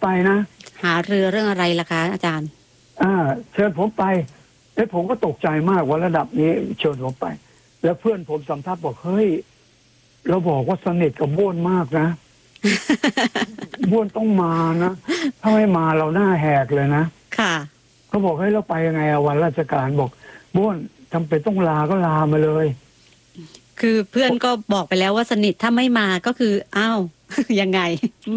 ไปนะหารือเรื่องอะไรล่ะคะอาจารย์เชิญผมไปแล้วผมก็ตกใจมากว่าระดับนี้เชิญผมไป แล้วเพื่อนผมสัมภาษณ์บอกเฮ้ยเราบอกว่าสนิทกับบ้วนมากนะ บ้วนต้องมานะถ้าไม่มาเราหน้าแหกเลยนะค่ะเขาบอกให้เราไปยังไงวันราชการบอกบ้วนจำเป็นต้องลาก็ลามาเลยคือเพื่อนก็บอกไปแล้วว่าสนิทถ้าไม่มาก็คืออ้าวยังไง